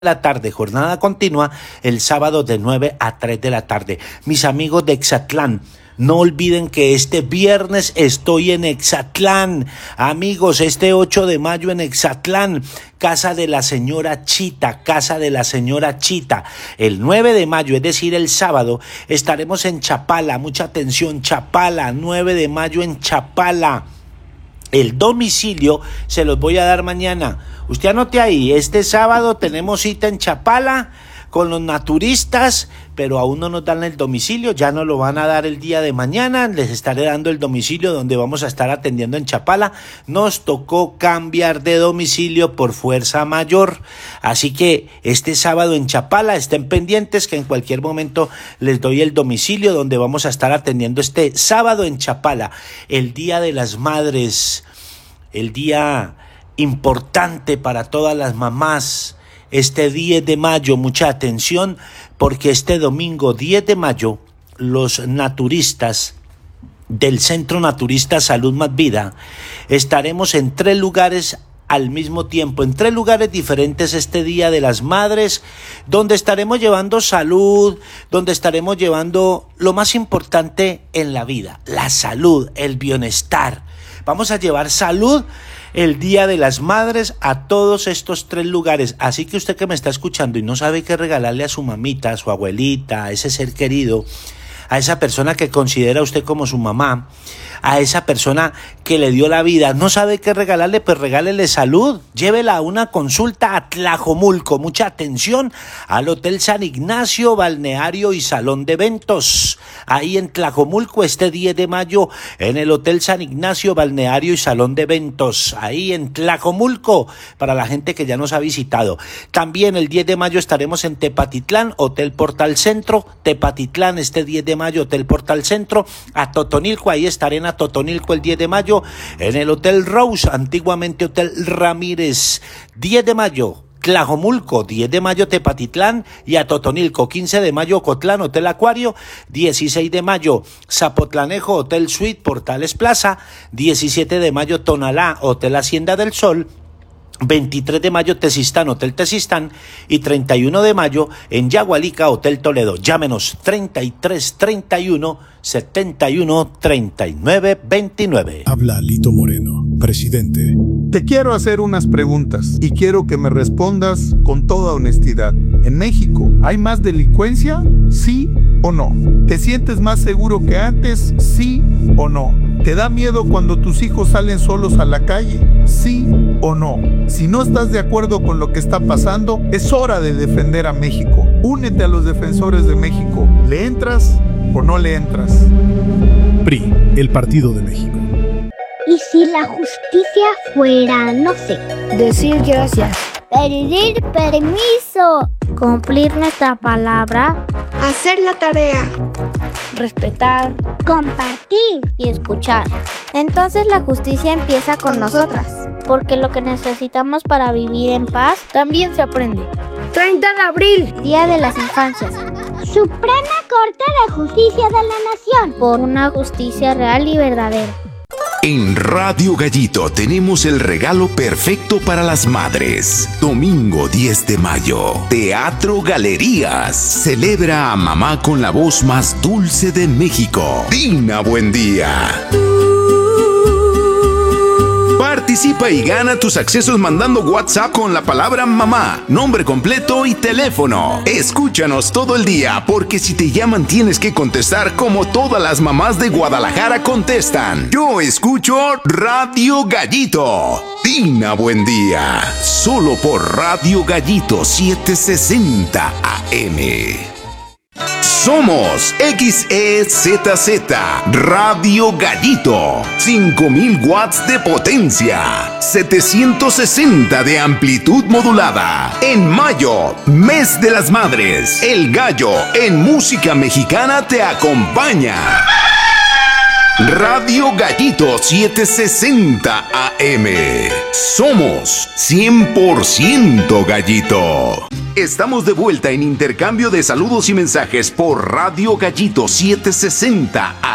la tarde, jornada continua, el sábado de 9 a 3 de la tarde. Mis amigos de Exatlán, no olviden que este viernes estoy en Exatlán. Amigos, este 8 de mayo en Exatlán, Casa de la Señora Chita, Casa de la Señora Chita. El 9 de mayo, es decir, el sábado, estaremos en Chapala. Mucha atención, Chapala, 9 de mayo en Chapala. El domicilio se los voy a dar mañana. Usted anote ahí, este sábado tenemos cita en Chapala con los naturistas, pero aún no nos dan el domicilio, ya nos lo van a dar el día de mañana. Les estaré dando el domicilio donde vamos a estar atendiendo en Chapala. Nos tocó cambiar de domicilio por fuerza mayor, así que este sábado en Chapala estén pendientes que en cualquier momento les doy el domicilio donde vamos a estar atendiendo este sábado en Chapala. El Día de las Madres, el día importante para todas las mamás. Este 10 de mayo, mucha atención, porque este domingo 10 de mayo, los naturistas del Centro Naturista Salud Más Vida, estaremos en 3 lugares al mismo tiempo, en 3 lugares diferentes este Día de las Madres, donde estaremos llevando salud, donde estaremos llevando lo más importante en la vida, la salud, el bienestar. Vamos a llevar salud el Día de las Madres a todos estos 3 lugares. Así que usted que me está escuchando y no sabe qué regalarle a su mamita, a su abuelita, a ese ser querido, a esa persona que considera usted como su mamá, a esa persona que le dio la vida, no sabe qué regalarle, pues regálele salud, llévela a una consulta a Tlajomulco. Mucha atención, al Hotel San Ignacio, Balneario y Salón de Eventos. Ahí en Tlajomulco, este 10 de mayo, en el Hotel San Ignacio, Balneario y Salón de Eventos. Ahí en Tlajomulco, para la gente que ya nos ha visitado. También el 10 de mayo estaremos en Tepatitlán, Hotel Portal Centro. Tepatitlán, este 10 de mayo, Hotel Portal Centro. A Totonilco, ahí estaré en Totonilco el 10 de mayo, en el Hotel Rose, antiguamente Hotel Ramírez. 10 de mayo, Tlajomulco, 10 de mayo Tepatitlán y a Totonilco. 15 de mayo Ocotlán, Hotel Acuario. 16 de mayo Zapotlanejo, Hotel Suite, Portales Plaza. 17 de mayo Tonalá, Hotel Hacienda del Sol. 23 de mayo Tezistán, Hotel Tezistán, y 31 de mayo en Yagualica, Hotel Toledo. Llámenos 33 31 71 39 29. Habla Lito Moreno, presidente. Te quiero hacer unas preguntas y quiero que me respondas con toda honestidad. ¿En México hay más delincuencia? ¿Sí o no? ¿Te sientes más seguro que antes? ¿Sí o no? ¿Te da miedo cuando tus hijos salen solos a la calle? ¿Sí o no? Si no estás de acuerdo con lo que está pasando, es hora de defender a México. Únete a los defensores de México. ¿Le entras o no le entras? PRI, el Partido de México. ¿Y si la justicia fuera, no sé, decir gracias, pedir permiso, cumplir nuestra palabra, hacer la tarea, respetar, compartir y escuchar? Entonces la justicia empieza con nosotras, porque lo que necesitamos para vivir en paz también se aprende. 30 de abril, Día de las Infancias. Suprema Corte de Justicia de la Nación. Por una justicia real y verdadera. En Radio Gallito tenemos el regalo perfecto para las madres. Domingo 10 de mayo, Teatro Galerías. Celebra a mamá con la voz más dulce de México, Dina Buendía. Participa y gana tus accesos mandando WhatsApp con la palabra mamá, nombre completo y teléfono. Escúchanos todo el día, porque si te llaman tienes que contestar como todas las mamás de Guadalajara contestan. Yo escucho Radio Gallito. Dina Buendía. Solo por Radio Gallito 760 AM. Somos XEZZ Radio Gallito, 5000 watts de potencia, 760 de amplitud modulada. En mayo, mes de las madres, el gallo en música mexicana te acompaña. Radio Gallito 760 AM. Somos 100% Gallito. Estamos de vuelta en intercambio de saludos y mensajes por Radio Gallito 760 AM.